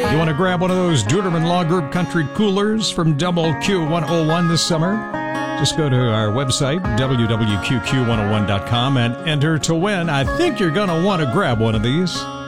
You want to grab one of those Duderman Law Group Country Coolers from WQ101 this summer? Just go to our website, www.qqq101.com, and enter to win. I think you're going to want to grab one of these.